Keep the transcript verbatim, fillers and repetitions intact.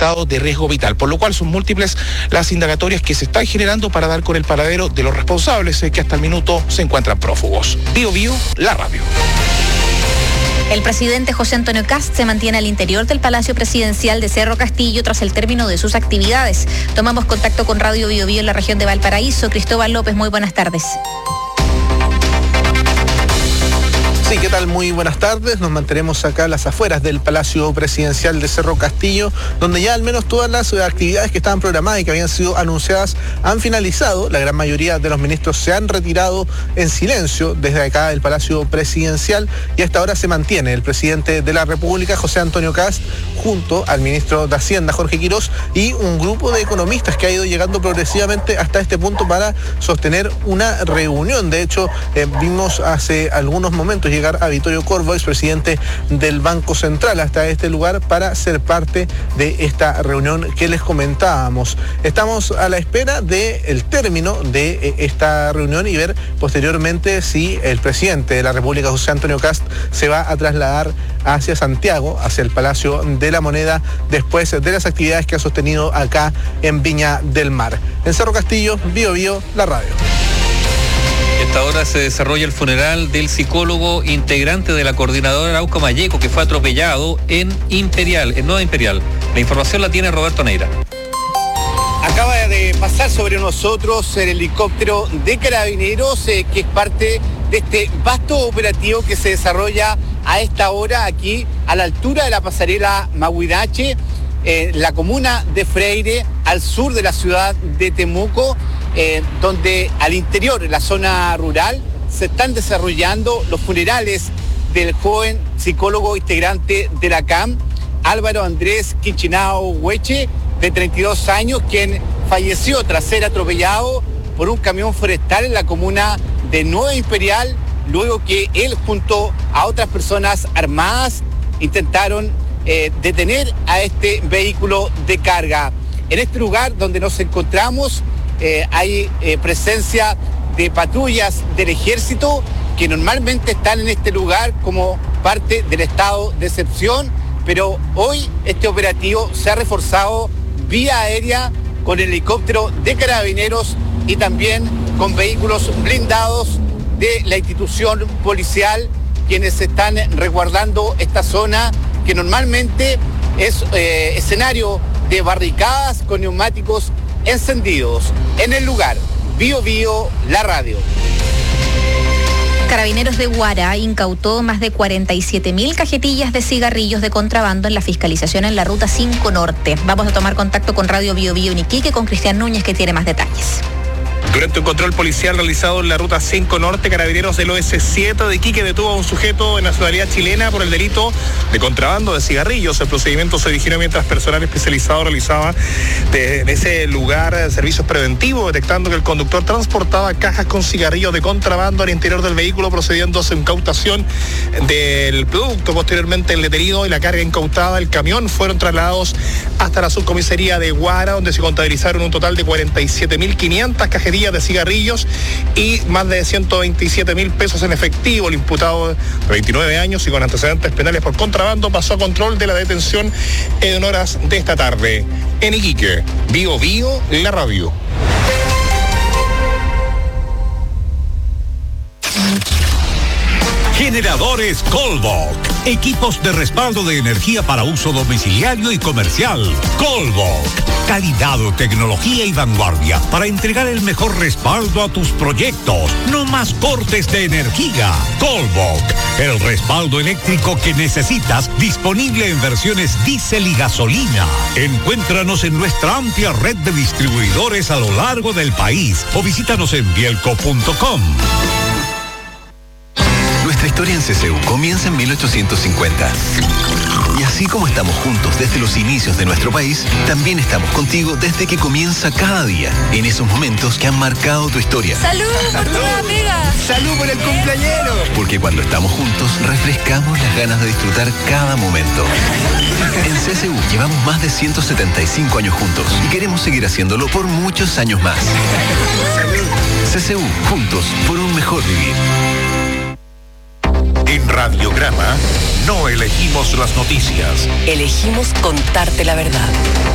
estado de riesgo vital, por lo cual son múltiples las indagatorias que se están generando para dar con el paradero de los responsables eh, que hasta el minuto se encuentran prófugos. Bio Bio, la radio. El presidente José Antonio Kast se mantiene al interior del Palacio Presidencial de Cerro Castillo tras el término de sus actividades. Tomamos contacto con Radio Bio Bio en la región de Valparaíso. Cristóbal López, muy buenas tardes. Sí, ¿qué tal? Muy buenas tardes. Nos mantenemos acá a las afueras del Palacio Presidencial de Cerro Castillo, donde ya al menos todas las actividades que estaban programadas y que habían sido anunciadas han finalizado. La gran mayoría de los ministros se han retirado en silencio desde acá del Palacio Presidencial y hasta ahora se mantiene el presidente de la República, José Antonio Kast, junto al ministro de Hacienda, Jorge Quirós, y un grupo de economistas que ha ido llegando progresivamente hasta este punto para sostener una reunión. De hecho, eh, vimos hace algunos momentos llegar a Vittorio Corvo, expresidente del Banco Central, hasta este lugar para ser parte de esta reunión que les comentábamos. Estamos a la espera del término de esta reunión y ver posteriormente si el presidente de la República, José Antonio Kast, se va a trasladar hacia Santiago, hacia el Palacio de la Moneda, después de las actividades que ha sostenido acá en Viña del Mar. En Cerro Castillo, Bio Bio, la radio. Esta hora se desarrolla el funeral del psicólogo integrante de la coordinadora Arauco Malleco, que fue atropellado en Imperial, en Nueva Imperial. La información la tiene Roberto Neira. Acaba de pasar sobre nosotros el helicóptero de Carabineros, eh, que es parte de este vasto operativo que se desarrolla a esta hora aquí a la altura de la pasarela Mahuidache, en la comuna de Freire, al sur de la ciudad de Temuco, eh, donde al interior, en la zona rural, se están desarrollando los funerales del joven psicólogo integrante de la C A M, Álvaro Andrés Quichinao Hueche, de treinta y dos años, quien falleció tras ser atropellado por un camión forestal en la comuna de Nueva Imperial, luego que él junto a otras personas armadas intentaron eh, detener a este vehículo de carga. En este lugar donde nos encontramos eh, hay eh, presencia de patrullas del ejército que normalmente están en este lugar como parte del estado de excepción, pero hoy este operativo se ha reforzado vía aérea con el helicóptero de Carabineros y también con vehículos blindados de la institución policial, quienes están resguardando esta zona que normalmente es eh, escenario de barricadas con neumáticos encendidos. En el lugar, Bio Bio, la radio. Carabineros de Huara incautó más de cuarenta y siete mil cajetillas de cigarrillos de contrabando en la fiscalización en la ruta cinco Norte. Vamos a tomar contacto con Radio Bio Bio en Iquique con Cristian Núñez, que tiene más detalles. Durante un control policial realizado en la ruta cinco Norte, Carabineros del O S siete de Iquique detuvo a un sujeto de nacionalidad chilena por el delito de contrabando de cigarrillos. El procedimiento se originó mientras personal especializado realizaba de, de ese lugar servicios preventivos, detectando que el conductor transportaba cajas con cigarrillos de contrabando al interior del vehículo, procediendo a su incautación del producto. Posteriormente, el detenido y la carga incautada del camión fueron trasladados hasta la subcomisaría de Huara, donde se contabilizaron un total de cuarenta y siete mil quinientas cajetillas de cigarrillos y más de ciento veintisiete mil pesos en efectivo. El imputado de veintinueve años y con antecedentes penales por contrabando pasó a control de la detención en horas de esta tarde. En Iquique, Bio Bio, la radio. Generadores Colbok. Equipos de respaldo de energía para uso domiciliario y comercial. Colbok. Calidad, tecnología y vanguardia para entregar el mejor respaldo a tus proyectos. No más cortes de energía. Colbok. El respaldo eléctrico que necesitas, disponible en versiones diésel y gasolina. Encuéntranos en nuestra amplia red de distribuidores a lo largo del país o visítanos en bielco punto com. Nuestra historia en C C U comienza en mil ochocientos cincuenta. Y así como estamos juntos desde los inicios de nuestro país, también estamos contigo desde que comienza cada día, en esos momentos que han marcado tu historia. ¡Salud por tu nueva amiga! ¡Salud por el cumpleañero! Porque cuando estamos juntos, refrescamos las ganas de disfrutar cada momento. En C C U llevamos más de ciento setenta y cinco años juntos y queremos seguir haciéndolo por muchos años más. C C U, juntos por un mejor vivir. En Radiograma no elegimos las noticias. Elegimos contarte la verdad.